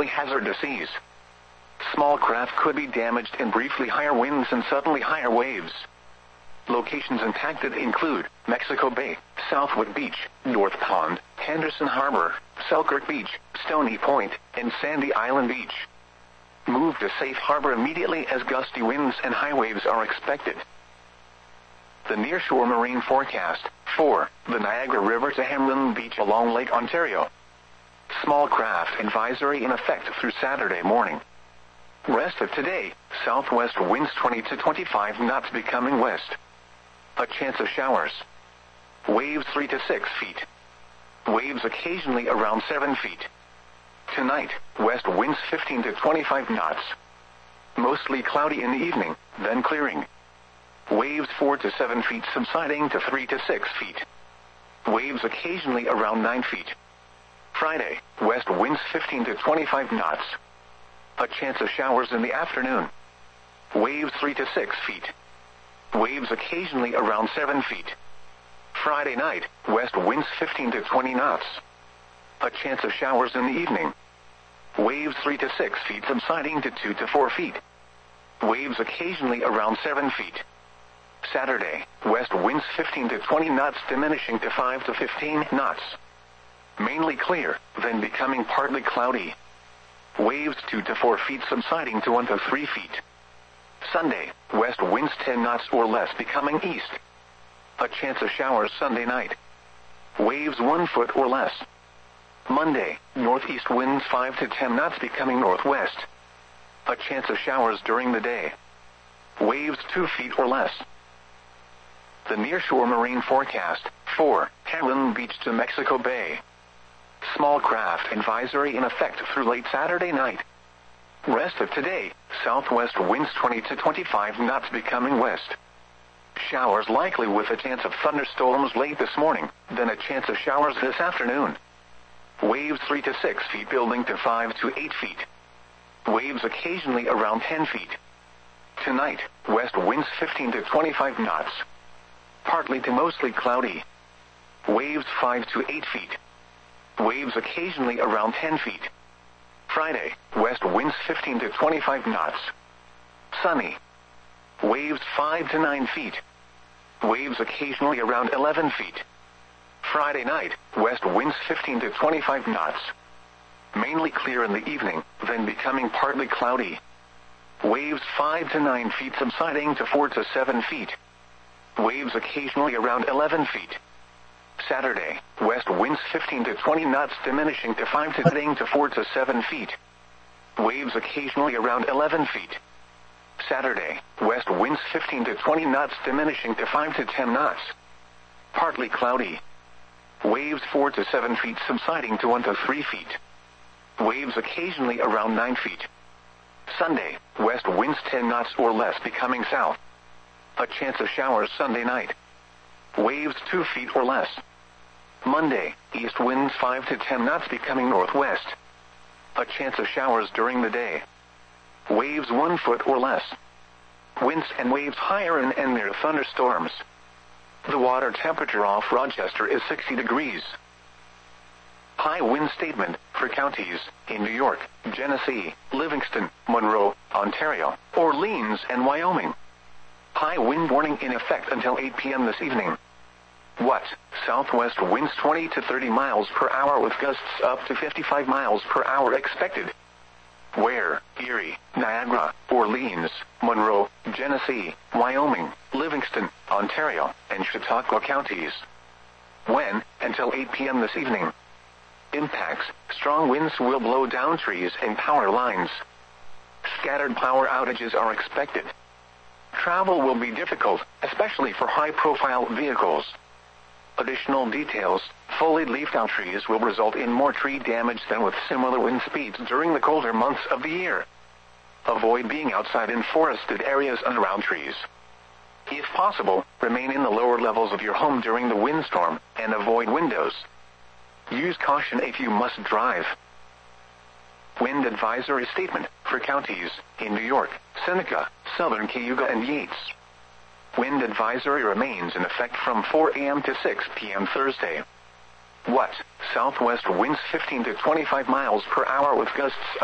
possibly hazardous seas. Small craft could be damaged in briefly higher winds and suddenly higher waves. Locations impacted include Mexico Bay, Southwood Beach, North Pond, Henderson Harbor, Selkirk Beach, Stony Point, and Sandy Island Beach. Move to safe harbor immediately as gusty winds and high waves are expected. The nearshore marine forecast for the Niagara River to Hamlin Beach along Lake Ontario. Small craft advisory in effect through Saturday morning. Rest of today, southwest winds 20 to 25 knots becoming west. A chance of showers. Waves 3 to 6 feet. Waves occasionally around 7 feet. Tonight, west winds 15 to 25 knots. Mostly cloudy in the evening, then clearing. Waves 4 to 7 feet subsiding to 3 to 6 feet. Waves occasionally around 9 feet. Friday, west winds 15 to 25 knots. A chance of showers in the afternoon. Waves 3 to 6 feet. Waves occasionally around 7 feet. Friday night, west winds 15 to 20 knots. A chance of showers in the evening. Waves 3 to 6 feet subsiding to 2 to 4 feet. Waves occasionally around 7 feet. Saturday, west winds 15 to 20 knots diminishing to 5 to 15 knots. Mainly clear, then becoming partly cloudy. Waves 2 to 4 feet subsiding to 1 to 3 feet. Sunday, west winds 10 knots or less becoming east. A chance of showers Sunday night. Waves 1 foot or less. Monday, northeast winds 5 to 10 knots becoming northwest. A chance of showers during the day. Waves 2 feet or less. The nearshore marine forecast for Hamlin Beach to Mexico Bay. Small craft advisory in effect through late Saturday night. Rest of today, southwest winds 20 to 25 knots becoming west. Showers likely with a chance of thunderstorms late this morning, then a chance of showers this afternoon. Waves 3 to 6 feet building to 5 to 8 feet. Waves occasionally around 10 feet. Tonight, west winds 15 to 25 knots. Partly to mostly cloudy. Waves 5 to 8 feet. Waves occasionally around 10 feet. Friday, west winds 15 to 25 knots. Sunny. Waves 5 to 9 feet. Waves occasionally around 11 feet. Friday night, west winds 15 to 25 knots. Mainly clear in the evening, then becoming partly cloudy. Waves 5 to 9 feet subsiding to 4 to 7 feet. Waves occasionally around 11 feet. Saturday, west winds 15 to 20 knots diminishing to 5 to 4 to 7 feet. Waves occasionally around 11 feet. Saturday, west winds 15 to 20 knots diminishing to 5 to 10 knots. Partly cloudy. Waves 4 to 7 feet subsiding to 1 to 3 feet. Waves occasionally around 9 feet. Sunday, west winds 10 knots or less becoming south. A chance of showers Sunday night. Waves 2 feet or less. Monday, east winds 5 to 10 knots becoming northwest. A chance of showers during the day. Waves 1 foot or less. Winds and waves higher and near thunderstorms. The water temperature off Rochester is 60 degrees. High wind statement for counties in New York, Genesee, Livingston, Monroe, Ontario, Orleans, and Wyoming. High wind warning in effect until 8 p.m. this evening. What? Southwest winds 20 to 30 miles per hour with gusts up to 55 miles per hour expected. Where? Erie, Niagara, Orleans, Monroe, Genesee, Wyoming, Livingston, Ontario, and Chautauqua counties. When? Until 8 p.m. this evening. Impacts: strong winds will blow down trees and power lines. Scattered power outages are expected. Travel will be difficult, especially for high-profile vehicles. Additional details: fully leafed-out trees will result in more tree damage than with similar wind speeds during the colder months of the year. Avoid being outside in forested areas and around trees. If possible, remain in the lower levels of your home during the windstorm, and avoid windows. Use caution if you must drive. Wind advisory statement for counties in New York, Seneca, Southern Cayuga, and Yates. Wind advisory remains in effect from 4 a.m. to 6 p.m. Thursday. What? Southwest winds 15 to 25 miles per hour with gusts